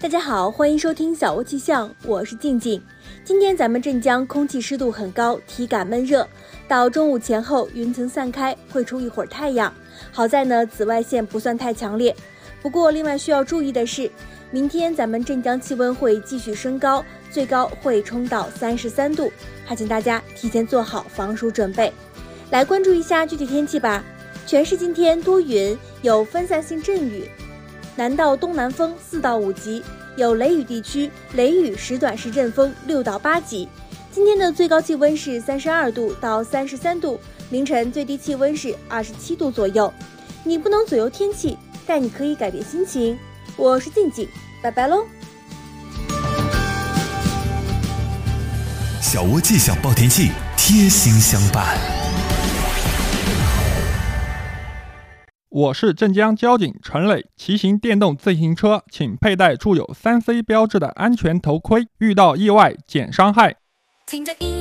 大家好，欢迎收听小窝气象，我是静静。今天咱们镇江空气湿度很高，体感闷热，到中午前后云层散开，会出一会儿太阳。好在呢，紫外线不算太强烈。不过另外需要注意的是，明天咱们镇江气温会继续升高，最高会冲到33度，还请大家提前做好防暑准备。来关注一下具体天气吧。全市今天多云，有分散性阵雨，南到东南风4到5级，有雷雨地区，雷雨时短时阵风6到8级。今天的最高气温是32度到33度，凌晨最低气温是27度左右。你不能左右天气，但你可以改变心情。我是静静，拜拜喽。 小窝气象报天气，贴心相伴。 我是镇江交警陈磊，骑行电动自行车请佩戴注有3C 标志的安全头盔，遇到意外减伤害。 听着音